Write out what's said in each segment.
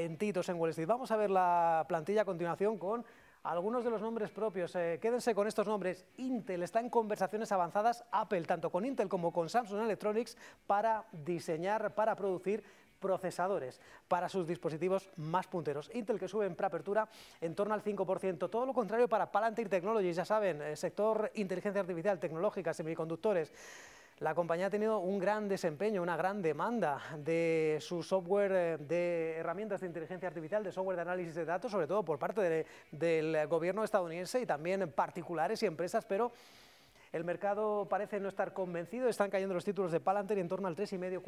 calentitos en Wall Street. Vamos a ver la plantilla a continuación con algunos de los nombres propios. Quédense con estos nombres. Intel está en conversaciones avanzadas, Apple, tanto con Intel como con Samsung Electronics, para diseñar, para producir procesadores para sus dispositivos más punteros. Intel, que sube en preapertura en torno al 5%. Todo lo contrario para Palantir Technologies, ya saben, sector inteligencia artificial, tecnológica, semiconductores. La compañía ha tenido un gran desempeño, una gran demanda de su software de herramientas de inteligencia artificial, de software de análisis de datos, sobre todo por parte del gobierno estadounidense y también particulares y empresas, pero el mercado parece no estar convencido, están cayendo los títulos de Palantir en torno al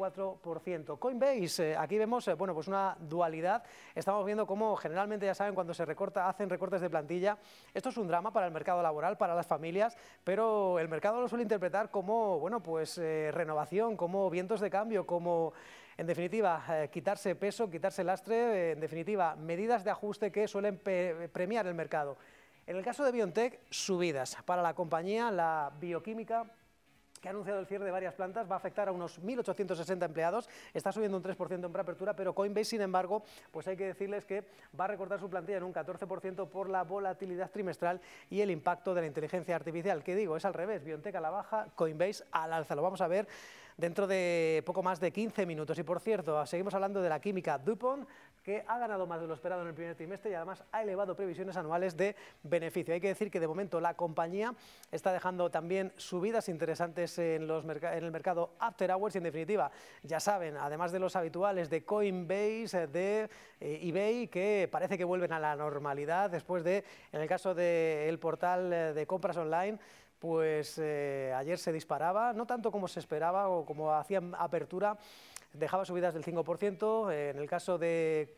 3,5-4%. Coinbase, aquí vemos bueno, pues una dualidad. Estamos viendo cómo generalmente, ya saben, cuando se hacen recortes de plantilla, esto es un drama para el mercado laboral, para las familias, pero el mercado lo suele interpretar como bueno, pues, renovación, como vientos de cambio, como, en definitiva, quitarse peso, quitarse lastre, en definitiva, medidas de ajuste que suelen premiar el mercado. En el caso de BioNTech, subidas para la compañía, la bioquímica, que ha anunciado el cierre de varias plantas, va a afectar a unos 1.860 empleados, está subiendo un 3% en preapertura, pero Coinbase, sin embargo, pues hay que decirles que va a recortar su plantilla en un 14% por la volatilidad trimestral y el impacto de la inteligencia artificial. ¿Qué digo? Es al revés, BioNTech a la baja, Coinbase al alza. Lo vamos a ver dentro de poco más de 15 minutos. Y por cierto, seguimos hablando de la química DuPont, que ha ganado más de lo esperado en el primer trimestre y además ha elevado previsiones anuales de beneficio. Hay que decir que de momento la compañía está dejando también subidas interesantes en el mercado after hours y, en definitiva, ya saben, además de los habituales de Coinbase, de eBay, que parece que vuelven a la normalidad después de, en el caso del portal de compras online, pues ayer se disparaba, no tanto como se esperaba o como hacían apertura, dejaba subidas del 5%, en el caso de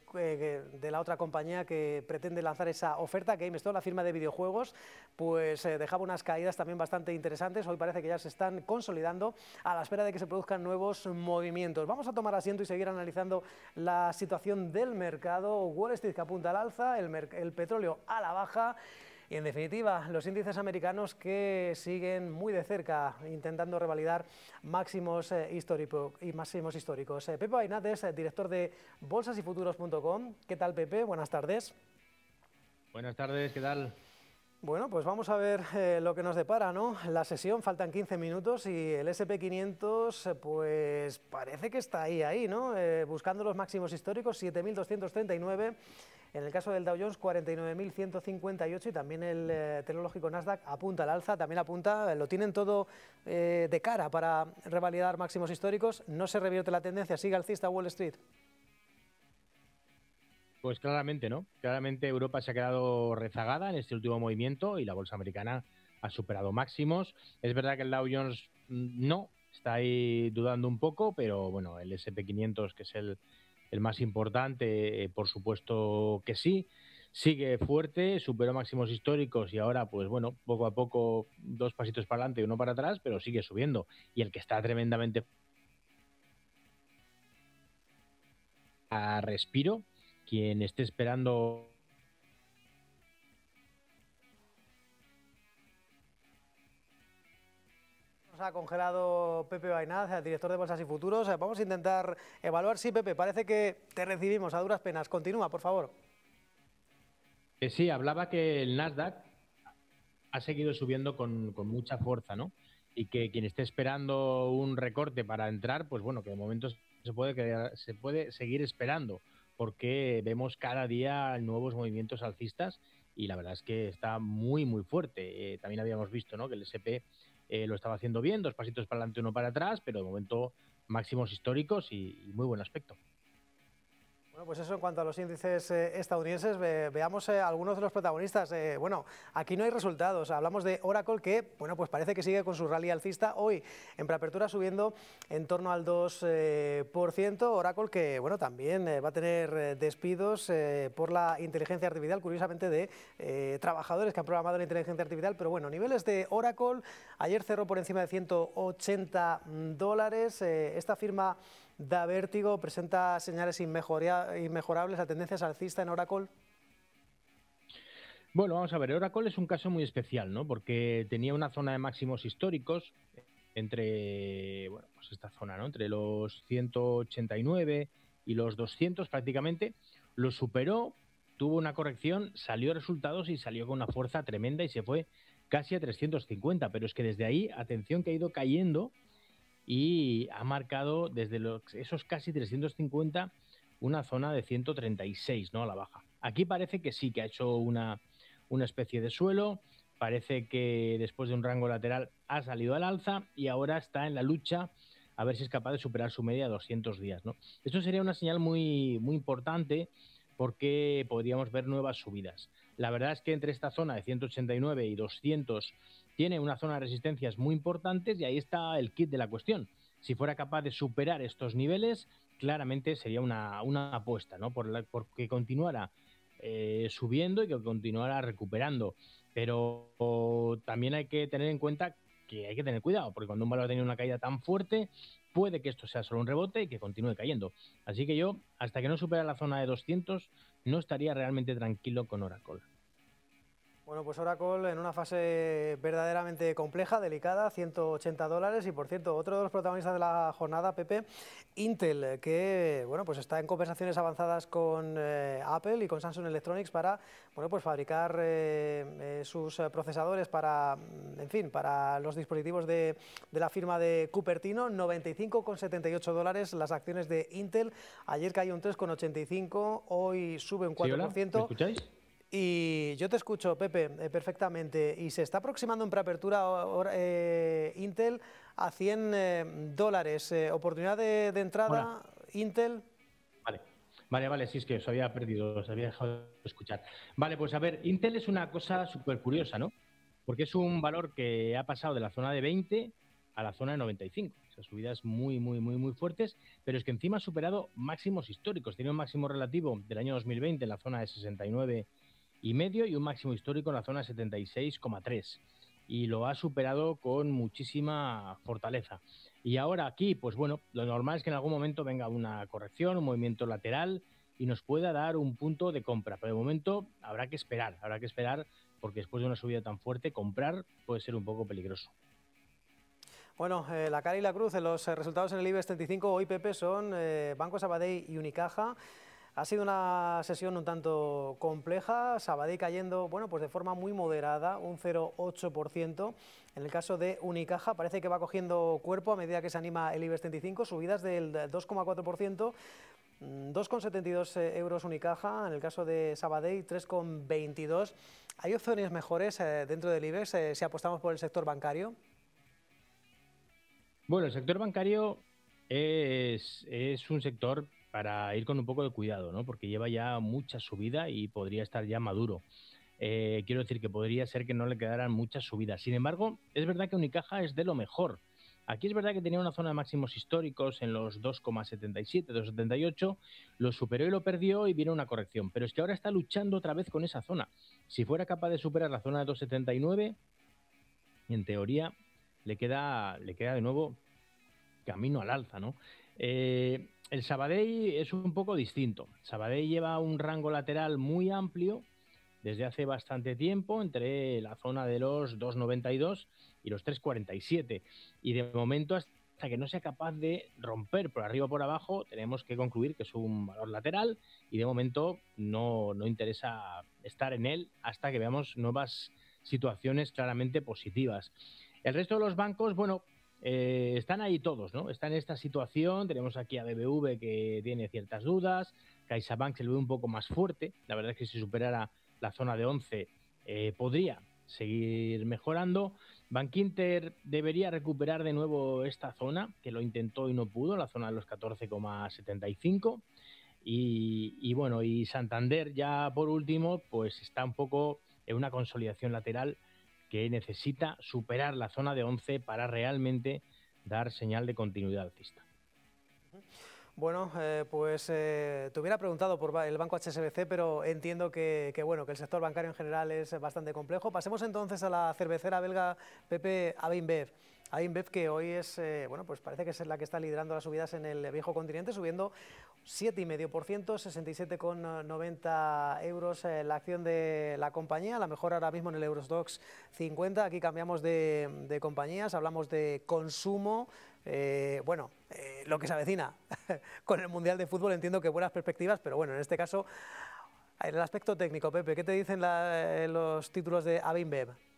la otra compañía que pretende lanzar esa oferta, GameStop, la firma de videojuegos, pues dejaba unas caídas también bastante interesantes. Hoy parece que ya se están consolidando a la espera de que se produzcan nuevos movimientos. Vamos a tomar asiento y seguir analizando la situación del mercado. Wall Street, que apunta al alza, el petróleo a la baja. Y, en definitiva, los índices americanos que siguen muy de cerca intentando revalidar máximos históricos. Pepe Bainat, director de bolsasyfuturos.com. ¿Qué tal, Pepe? Buenas tardes. Buenas tardes, ¿qué tal? Bueno, pues vamos a ver lo que nos depara, ¿no? La sesión, faltan 15 minutos y el S&P 500 pues parece que está ahí, ¿no? Buscando los máximos históricos, 7.239. En el caso del Dow Jones, 49.158, y también el tecnológico Nasdaq apunta al alza, también apunta, lo tienen todo de cara para revalidar máximos históricos. No se revierte la tendencia, sigue alcista Wall Street. Pues claramente, ¿no? Claramente Europa se ha quedado rezagada en este último movimiento y la bolsa americana ha superado máximos. Es verdad que el Dow Jones no, está ahí dudando un poco, pero bueno, el S&P 500, que es el más importante, por supuesto que sí. Sigue fuerte, superó máximos históricos y ahora, pues bueno, poco a poco, 2 pasitos para adelante y 1 para atrás, pero sigue subiendo. Y el que está tremendamente a respiro, quien esté esperando... Nos ha congelado Pepe Bainat, director de Bolsas y Futuros. Vamos a intentar evaluar. Sí, Pepe, parece que te recibimos a duras penas. Continúa, por favor. Sí, hablaba que el Nasdaq ha seguido subiendo con mucha fuerza, ¿no? Y que quien esté esperando un recorte para entrar, pues bueno, que de momento se puede seguir esperando, porque vemos cada día nuevos movimientos alcistas y la verdad es que está muy, muy fuerte. También habíamos visto, ¿no?, que el S&P lo estaba haciendo bien, 2 pasitos para adelante, 1 para atrás, pero de momento máximos históricos y muy buen aspecto. Bueno, pues eso en cuanto a los índices estadounidenses. Veamos algunos de los protagonistas. Bueno, aquí no hay resultados. Hablamos de Oracle, que bueno, pues parece que sigue con su rally alcista. Hoy en preapertura subiendo en torno al 2%. Oracle, que bueno, también va a tener despidos por la inteligencia artificial, curiosamente de trabajadores que han programado la inteligencia artificial. Pero bueno, niveles de Oracle, ayer cerró por encima de $180. Esta firma da vértigo, presenta señales inmejorables, la tendencia es alcista en Oracle. Bueno, vamos a ver, Oracle es un caso muy especial, ¿no? Porque tenía una zona de máximos históricos entre, bueno, pues esta zona, ¿no?, entre los 189 y los 200 prácticamente. Lo superó, tuvo una corrección, salió resultados y salió con una fuerza tremenda y se fue casi a 350. Pero es que desde ahí, atención, que ha ido cayendo y ha marcado desde esos casi 350 una zona de 136, ¿no? A la baja. Aquí parece que sí, que ha hecho una especie de suelo, parece que después de un rango lateral ha salido al alza y ahora está en la lucha a ver si es capaz de superar su media de 200 días, ¿no? Esto sería una señal muy, muy importante porque podríamos ver nuevas subidas. La verdad es que entre esta zona de 189 y 200 tiene una zona de resistencias muy importantes y ahí está el kit de la cuestión. Si fuera capaz de superar estos niveles, claramente sería una apuesta, ¿no? Porque continuara subiendo y que continuara recuperando. Pero también hay que tener en cuenta que hay que tener cuidado, porque cuando un valor tiene una caída tan fuerte, puede que esto sea solo un rebote y que continúe cayendo. Así que yo, hasta que no supera la zona de 200, no estaría realmente tranquilo con Oracle. Bueno, pues Oracle en una fase verdaderamente compleja, delicada, $180. Y por cierto, otro de los protagonistas de la jornada, Pepe, Intel, que bueno, pues está en conversaciones avanzadas con Apple y con Samsung Electronics para bueno, pues fabricar sus procesadores para, en fin, para los dispositivos de la firma de Cupertino. $95,78 las acciones de Intel. Ayer cayó un 3,85, hoy sube un 4%. ¿Sí, hola? ¿Me escucháis? Y yo te escucho, Pepe, perfectamente. Y se está aproximando en preapertura Intel a $100. Oportunidad de entrada, Hola. Intel. Vale, sí, es que os había perdido, os había dejado de escuchar. Vale, pues a ver, Intel es una cosa súper curiosa, ¿no? Porque es un valor que ha pasado de la zona de 20 a la zona de 95. O sea, subidas muy, muy, muy, muy fuertes, pero es que encima ha superado máximos históricos. Tiene un máximo relativo del año 2020 en la zona de 69,5 y un máximo histórico en la zona 76,3 y lo ha superado con muchísima fortaleza. Y ahora aquí, pues bueno, lo normal es que en algún momento venga una corrección, un movimiento lateral y nos pueda dar un punto de compra, pero de momento habrá que esperar porque después de una subida tan fuerte, comprar puede ser un poco peligroso. Bueno, la cara y la cruz en los resultados en el IBEX 35 hoy, Pepe, son Banco Sabadell y Unicaja. Ha sido una sesión un tanto compleja, Sabadell cayendo, bueno, pues de forma muy moderada, un 0,8%. En el caso de Unicaja parece que va cogiendo cuerpo a medida que se anima el IBEX 35, subidas del 2,4%, 2,72 euros Unicaja, en el caso de Sabadell 3,22. ¿Hay opciones mejores dentro del IBEX si apostamos por el sector bancario? Bueno, el sector bancario es un sector para ir con un poco de cuidado, ¿no? Porque lleva ya mucha subida y podría estar ya maduro. Quiero decir que podría ser que no le quedaran muchas subidas. Sin embargo, es verdad que Unicaja es de lo mejor. Aquí es verdad que tenía una zona de máximos históricos en los 2,77, 2,78, lo superó y lo perdió y viene una corrección. Pero es que ahora está luchando otra vez con esa zona. Si fuera capaz de superar la zona de 2,79, en teoría le queda de nuevo camino al alza, ¿no? El Sabadell es un poco distinto. Sabadell lleva un rango lateral muy amplio desde hace bastante tiempo, entre la zona de los 2,92 y los 3,47. Y de momento, hasta que no sea capaz de romper por arriba o por abajo, tenemos que concluir que es un valor lateral y de momento no interesa estar en él hasta que veamos nuevas situaciones claramente positivas. El resto de los bancos, bueno, están ahí todos, ¿no? Están en esta situación. Tenemos aquí a BBV que tiene ciertas dudas. CaixaBank se le ve un poco más fuerte. La verdad es que si superara la zona de 11 podría seguir mejorando. Bankinter debería recuperar de nuevo esta zona, que lo intentó y no pudo, la zona de los 14,75. Y bueno, y Santander ya por último, pues está un poco en una consolidación lateral que necesita superar la zona de 11 para realmente dar señal de continuidad alcista. Bueno, pues te hubiera preguntado por el banco HSBC, pero entiendo que el sector bancario en general es bastante complejo. Pasemos entonces a la cervecera belga Pepe Avinbev. Avinbev, que hoy es, pues parece que es la que está liderando las subidas en el viejo continente, subiendo 7,5%, 67,90 euros la acción de la compañía, la mejor ahora mismo en el Eurostoxx 50. Aquí cambiamos de compañías, hablamos de consumo, lo que se avecina con el Mundial de Fútbol, entiendo que buenas perspectivas, pero bueno, en este caso, en el aspecto técnico, Pepe, ¿qué te dicen los títulos de Abimbev?